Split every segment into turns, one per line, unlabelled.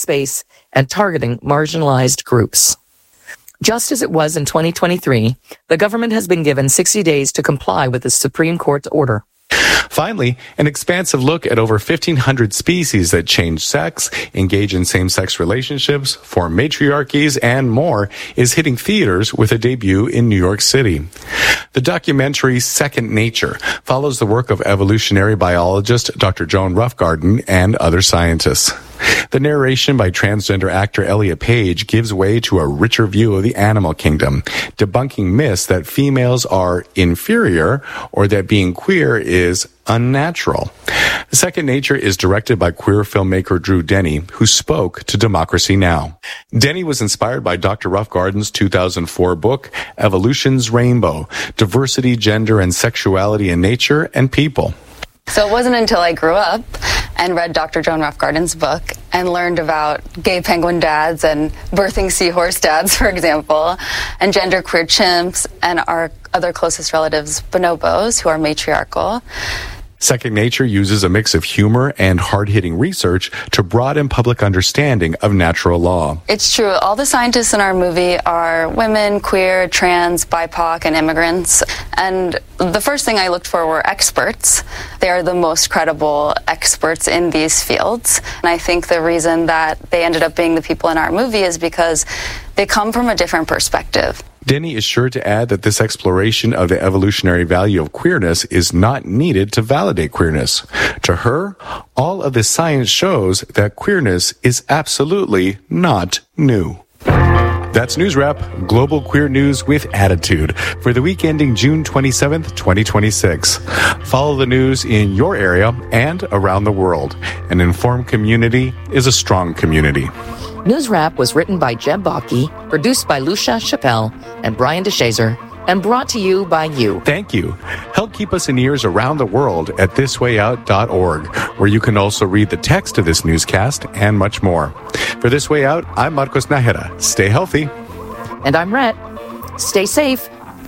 space and targeting marginalized groups. Just as it was in 2023, the government has been given 60 days to comply with the Supreme Court's order.
Finally, an expansive look at over 1,500 species that change sex, engage in same-sex relationships, form matriarchies, and more is hitting theaters with a debut in New York City. The documentary Second Nature follows the work of evolutionary biologist Dr. Joan Roughgarden and other scientists. The narration by transgender actor Elliot Page gives way to a richer view of the animal kingdom, debunking myths that females are inferior or that being queer is unnatural. Second Nature is directed by queer filmmaker Drew Denny, who spoke to Democracy Now! Denny was inspired by Dr. Roughgarden's 2004 book, Evolution's Rainbow: Diversity, Gender, and Sexuality in Nature and People.
So it wasn't until I grew up and read Dr. Joan Roughgarden's book and learned about gay penguin dads and birthing seahorse dads, for example, and genderqueer chimps and our other closest relatives, bonobos, who are matriarchal.
Second Nature uses a mix of humor and hard-hitting research to broaden public understanding of natural law.
It's true. All the scientists in our movie are women, queer, trans, BIPOC, and immigrants. And the first thing I looked for were experts. They are the most credible experts in these fields. And I think the reason that they ended up being the people in our movie is because they come from a different perspective.
Denny is sure to add that this exploration of the evolutionary value of queerness is not needed to validate queerness. To her, all of this science shows that queerness is absolutely not new. That's News Wrap, global queer news with attitude, for the week ending June 27th, 2026. Follow the news in your area and around the world. An informed community is a strong community.
News Wrap was written by Jeb Baki, produced by Lucia Chappelle and Brian DeShazer, and brought to you by you.
Thank you. Help keep us in ears around the world at thiswayout.org, where you can also read the text of this newscast and much more. For This Way Out, I'm Marcos Najera. Stay healthy.
And I'm Rhett. Stay safe.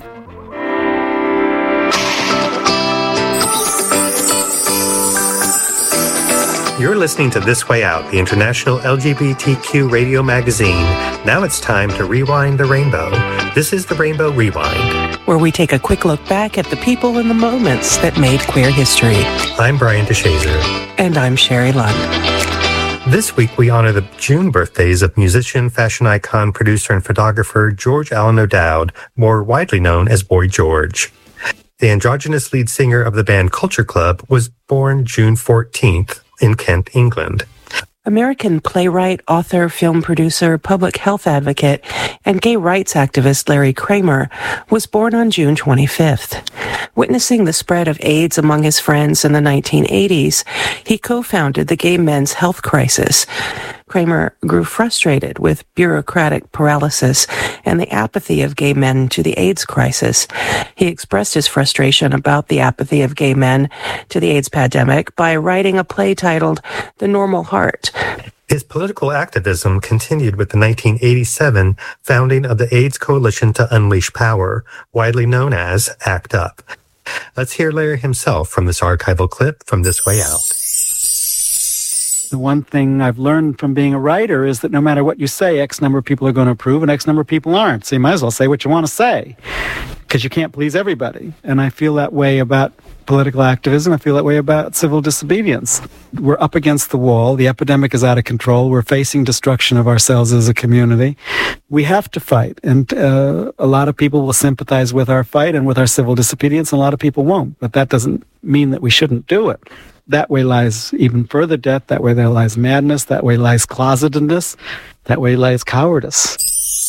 You're listening to This Way Out, the international LGBTQ radio magazine. Now it's time to rewind the rainbow. This is the Rainbow Rewind,
where we take a quick look back at the people and the moments that made queer history.
I'm Brian DeShazer.
And I'm Sherry Lund.
This week we honor the June birthdays of musician, fashion icon, producer, and photographer George Allen O'Dowd, more widely known as Boy George. The androgynous lead singer of the band Culture Club was born June 14th. In Kent, England.
American playwright, author, film producer, public health advocate, and gay rights activist Larry Kramer was born on June 25th. Witnessing the spread of AIDS among his friends in the 1980s, he co-founded the Gay Men's Health Crisis. Kramer grew frustrated with bureaucratic paralysis and the apathy of gay men to the AIDS crisis. He expressed his frustration about the apathy of gay men to the AIDS pandemic by writing a play titled The Normal Heart.
His political activism continued with the 1987 founding of the AIDS Coalition to Unleash Power, widely known as ACT UP. Let's hear Larry himself from this archival clip from This Way Out.
The one thing I've learned from being a writer is that no matter what you say, X number of people are going to approve and X number of people aren't. So you might as well say what you want to say, because you can't please everybody. And I feel that way about political activism. I feel that way about civil disobedience. We're up against the wall. The epidemic is out of control. We're facing destruction of ourselves as a community. We have to fight. And a lot of people will sympathize with our fight and with our civil disobedience, and a lot of people won't. But that doesn't mean that we shouldn't do it. That way lies even further death. That way there lies madness. That way lies closetedness. That way lies cowardice.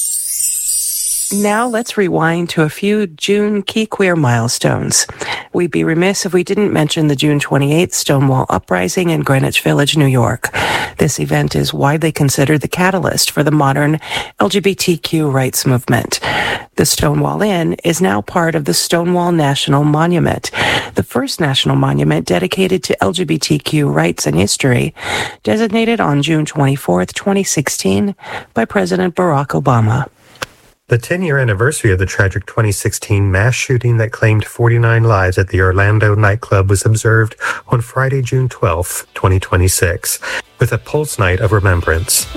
Now let's rewind to a few June key queer milestones. We'd be remiss if we didn't mention the June 28th Stonewall Uprising in Greenwich Village, New York. This event is widely considered the catalyst for the modern LGBTQ rights movement. The Stonewall Inn is now part of the Stonewall National Monument, the first national monument dedicated to LGBTQ rights and history, designated on June 24th, 2016 by President Barack Obama.
The 10-year anniversary of the tragic 2016 mass shooting that claimed 49 lives at the Orlando nightclub was observed on Friday, June 12, 2026, with a pulse night of remembrance.